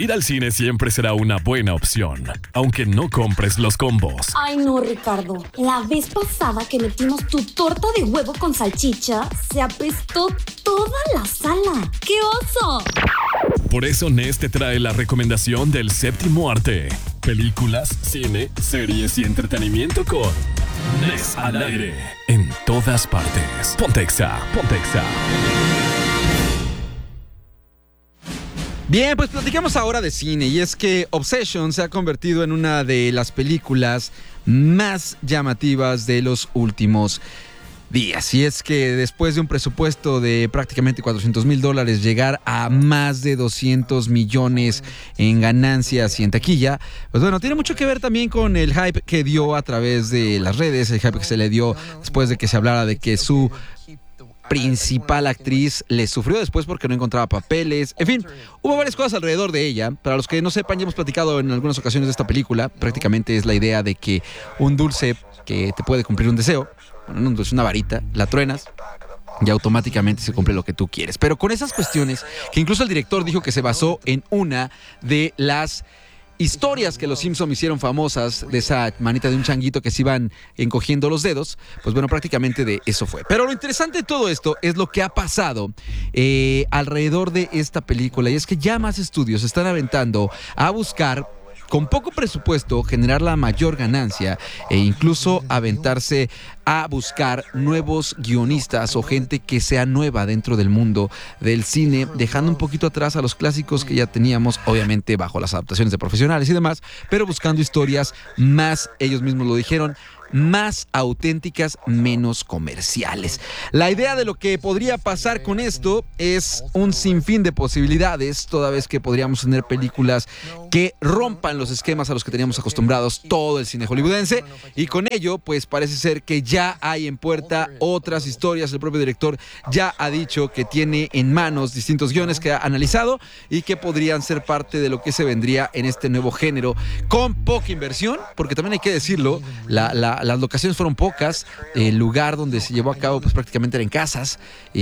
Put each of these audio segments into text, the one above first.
ir al cine siempre será una buena opción, aunque no compres los combos. Ay no, Ricardo, la vez pasada que metimos tu torta de huevo con salchicha, se apestó toda la sala. ¡Qué oso! Por eso Nes te trae la recomendación del séptimo arte. Películas, cine, series y entretenimiento con Nes al aire. En todas partes. Ponte Exa, ponte Exa. Bien, pues platicamos ahora de cine y es que Obsession se ha convertido en una de las películas más llamativas de los últimos días. Y es que después de un presupuesto de prácticamente $400,000 llegar a más de 200 millones en ganancias y en taquilla, pues bueno, tiene mucho que ver también con el hype que dio a través de las redes, el hype que se le dio después de que se hablara de que su principal actriz le sufrió después porque no encontraba papeles. En fin, hubo varias cosas alrededor de ella. Para los que no sepan, ya hemos platicado en algunas ocasiones de esta película. Prácticamente es la idea de que un dulce que te puede cumplir un deseo, bueno, no es una varita, la truenas y automáticamente se cumple lo que tú quieres. Pero con esas cuestiones, que incluso el director dijo que se basó en una de las historias que los Simpson hicieron famosas, de esa manita de un changuito que se iban encogiendo los dedos, pues bueno, prácticamente de eso fue. Pero lo interesante de todo esto es lo que ha pasado alrededor de esta película, y es que ya más estudios se están aventando a buscar, con poco presupuesto, generar la mayor ganancia e incluso aventarse a buscar nuevos guionistas o gente que sea nueva dentro del mundo del cine, dejando un poquito atrás a los clásicos que ya teníamos, obviamente bajo las adaptaciones de profesionales y demás, pero buscando historias más, ellos mismos lo dijeron, más auténticas, menos comerciales. La idea de lo que podría pasar con esto es un sinfín de posibilidades, toda vez que podríamos tener películas que rompan los esquemas a los que teníamos acostumbrados todo el cine hollywoodense, y con ello pues parece ser que ya hay en puerta otras historias. El propio director ya ha dicho que tiene en manos distintos guiones que ha analizado y que podrían ser parte de lo que se vendría en este nuevo género, con poca inversión, porque también hay que decirlo, las locaciones fueron pocas, el lugar donde se llevó a cabo pues prácticamente era en casas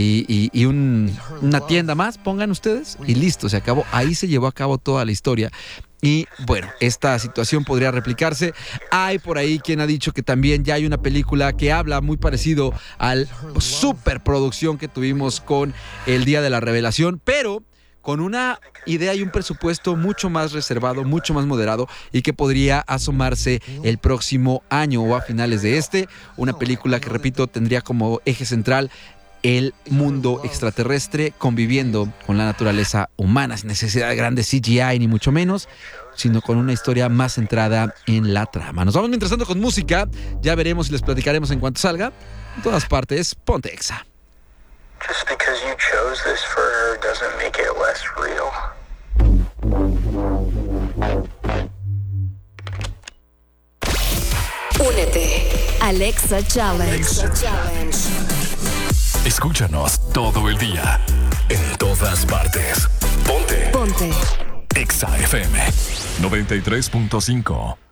y una tienda más, pongan ustedes, y listo, se acabó. Ahí se llevó a cabo toda la historia. Y bueno, esta situación podría replicarse. Hay por ahí quien ha dicho que también ya hay una película que habla muy parecido al superproducción que tuvimos con El Día de la Revelación, pero con una idea y un presupuesto mucho más reservado, mucho más moderado, y que podría asomarse el próximo año o a finales de este. Una película que, repito, tendría como eje central el mundo extraterrestre conviviendo con la naturaleza humana, sin necesidad de grandes CGI ni mucho menos, sino con una historia más centrada en la trama. Nos vamos mientras tanto con música, ya veremos y les platicaremos en cuanto salga. En todas partes, ponte Exa. Just because you chose this for her doesn't make it less real. Únete al Exa Challenge. Escúchanos todo el día, en todas partes. Ponte Ponte Exa FM 93.5.